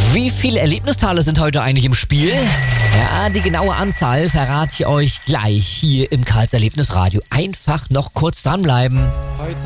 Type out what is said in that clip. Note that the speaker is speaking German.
Wie viele Erlebnisteile sind heute eigentlich im Spiel? Ja, die genaue Anzahl verrate ich euch gleich hier im Karls Erlebnisradio. Einfach noch kurz dranbleiben. Heute